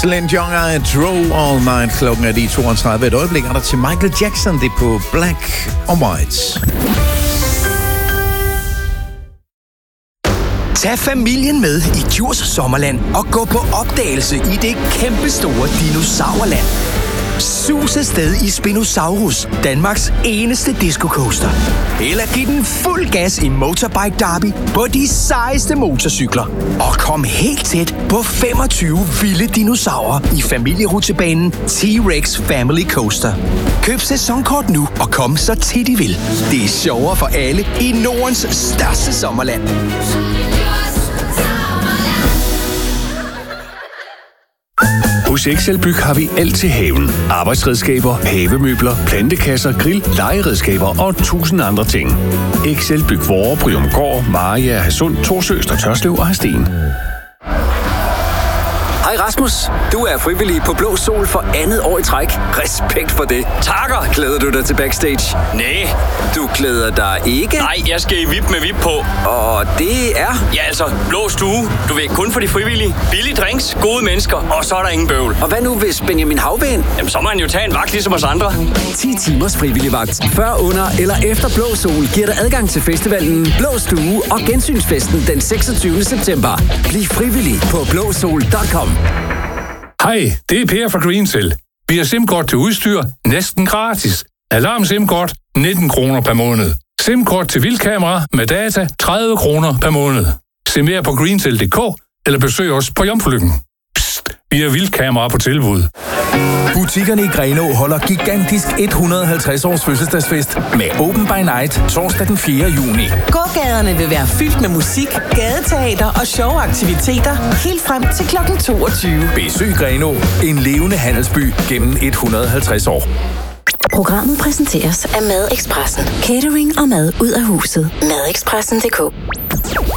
Celine Dion er Drove All Night. Klokken er de 32. Et øjeblik er der til Michael Jackson. Det er på Black og White. Tag familien med i Djurs Sommerland og gå på opdagelse i det kæmpestore dinosaurland. Sus afsted i Spinosaurus, Danmarks eneste disco-coaster. Eller giv den fuld gas i Motorbike Derby på de sejeste motorcykler. Og kom helt tæt på 25 vilde dinosaurer i familierutsjebanen T-Rex Family Coaster. Køb sæsonkort nu og kom så tit I vil. Det er sjovere for alle i Nordens største sommerland. Hos Excelbyg har vi alt til haven. Arbejdsredskaber, havemøbler, plantekasser, grill, legeredskaber og 1000 andre ting. Excelbyg Vorre, Bryumgård, Maria, Hadsund, Torsøst og Tørslev og Hadsten. Hej Rasmus, du er frivillig på Blå Sol for andet år i træk. Respekt for det. Takker. Glæder du dig til backstage? Nej. Du glæder dig ikke? Nej, jeg skal i VIP med VIP på. Og det er? Ja, altså, Blå Stue. Du ved, kun for de frivillige. Billige drinks, gode mennesker, og så er der ingen bøvl. Og hvad nu hvis Benjamin Havben? Jamen, så må han jo tage en vagt ligesom os andre. 10 timers frivillig vagt. Før, under eller efter Blå Sol giver dig adgang til festivalen Blå Stue og gensynsfesten den 26. september. Bliv frivillig på blåsol.com. Hej, det er Per fra Greensill. Vi har SIM-kort til udstyr næsten gratis. Alarm SIM-kort 19 kroner per måned. SIM-kort til vildkamera med data 30 kroner per måned. Se mere på greensill.dk eller besøg os på Jomfrulykken. Psst, vi har vildkamera på tilbud. Butikkerne i Grenaa holder gigantisk 150 års fødselsdagsfest med Open by Night torsdag den 4. juni. Gågaderne vil være fyldt med musik, gadeteater og sjove aktiviteter helt frem til kl. 22. Besøg Grenaa, en levende handelsby gennem 150 år. Programmet præsenteres af Madexpressen. Catering og mad ud af huset. Madexpressen.dk